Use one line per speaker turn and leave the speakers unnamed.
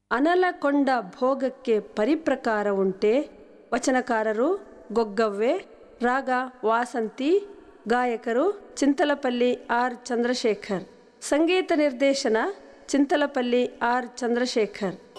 ಅನಲಕೊಂಡ ಭೋಗಕ್ಕೆ ಪರಿಪ್ರಕಾರ ಉಂಟೆ. ವಚನಕಾರರು ಗೊಗ್ಗವ್ವೆ, ರಾಗ ವಾಸಂತಿ, ಗಾಯಕರು ಚಿಂತಲಪಲ್ಲಿ ಆರ್ ಚಂದ್ರಶೇಖರ್, ಸಂಗೀತ ನಿರ್ದೇಶನ ಚಿಂತಲಪಲ್ಲಿ ಆರ್ ಚಂದ್ರಶೇಖರ್.